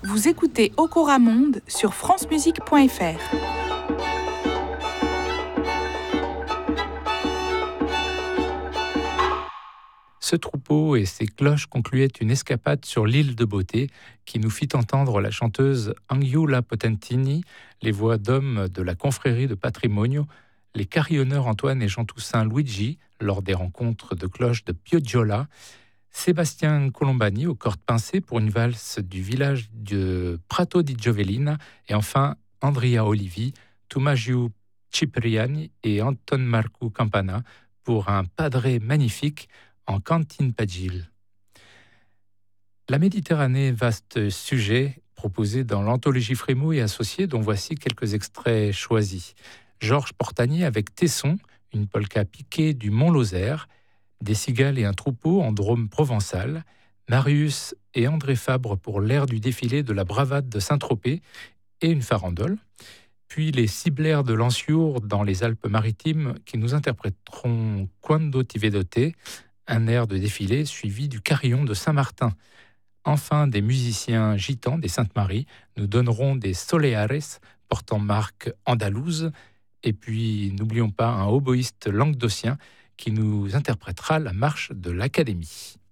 Vous écoutez Okora Monde sur francemusique.fr. Ce troupeau et ses cloches concluaient une escapade sur l'île de Beauté qui nous fit entendre la chanteuse Angiula Potentini, les voix d'hommes de la confrérie de Patrimonio, les carillonneurs Antoine et Jean-Toussaint Luigi lors des rencontres de cloches de Piogiola, Sébastien Colombani aux cordes pincées pour une valse du village de Prato di Giovelina et enfin Andrea Olivi, Tommaso Cipriani et Anton Marco Campana pour un padré magnifique en Cantine Pagil. La Méditerranée, vaste sujet proposé dans l'anthologie Frémaux et associés, dont voici quelques extraits choisis. Georges Portanier avec Tesson, une polka piquée du Mont-Lozère, des cigales et un troupeau en Drôme provençal, Marius et André Fabre pour l'air du défilé de la bravade de Saint-Tropez et une farandole, puis les Ciblaires de Lanciourt dans les Alpes-Maritimes qui nous interpréteront Quando ti vedo te, un air de défilé suivi du carillon de Saint-Martin. Enfin, des musiciens gitans des Saintes-Maries nous donneront des Soleares portant marque andalouse. Et puis, n'oublions pas un oboïste languedocien qui nous interprétera la marche de l'Académie.